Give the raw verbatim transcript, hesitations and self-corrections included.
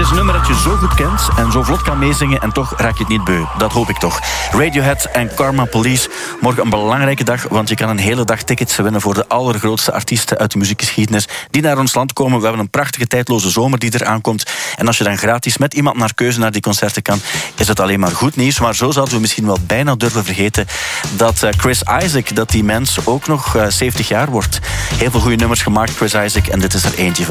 is een nummer dat je zo goed kent en zo vlot kan meezingen en toch raak je het niet beu. Dat hoop ik toch. Radiohead en Karma Police. Morgen een belangrijke dag, want je kan een hele dag tickets winnen voor de allergrootste artiesten uit de muziekgeschiedenis die naar ons land komen. We hebben een prachtige tijdloze zomer die eraan komt. En als je dan gratis met iemand naar keuze naar die concerten kan, is het alleen maar goed nieuws. Maar zo zouden we misschien wel bijna durven vergeten dat Chris Isaak, dat die mens ook nog zeventig jaar wordt. Heel veel goede nummers gemaakt, Chris Isaak, en dit is er eentje van.